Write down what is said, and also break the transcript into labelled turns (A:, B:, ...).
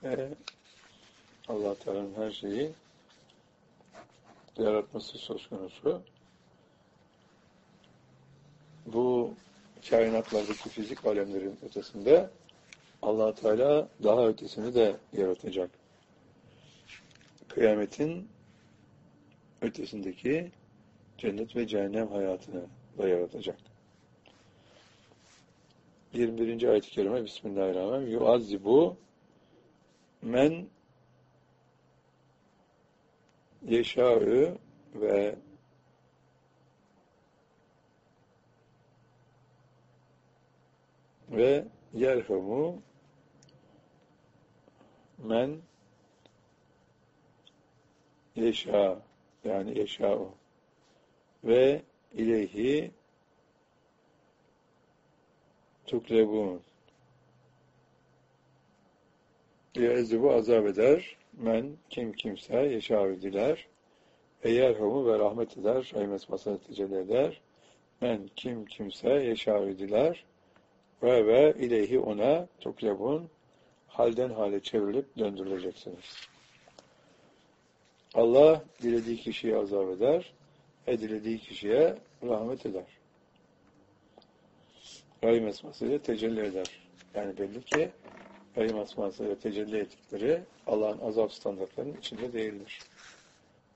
A: Allah Teala'nın her şeyi yaratması söz konusu. Bu kainatlardaki fizik alemlerin ötesinde Allah Teala daha ötesini de yaratacak. Kıyametin ötesindeki cennet ve cehennem hayatını da yaratacak. 21. ayet-i kerime Bismillahirrahmanirrahim. Yuazzibu men yeşâ'ü ve yerhamu men yeşâ yani yeşâ'u ve ileyhi tuklebun. Yuazzibu azap eder. Men kimse yeşâ'ü diler. Yerhamu ve rahmet eder. Rahmetmasını tecelli eder. Men kimse yeşâ'ü diler. Ve ileyhi ona tuklebun. Halden hale çevrilip döndürüleceksiniz. Allah dilediği kişiye azap eder. Dilediği kişiye rahmet eder. Rahim esmasıyla tecelli eder. Yani belli ki Rahim esmasıyla tecelli ettikleri Allah'ın azap standartlarının içinde değildir.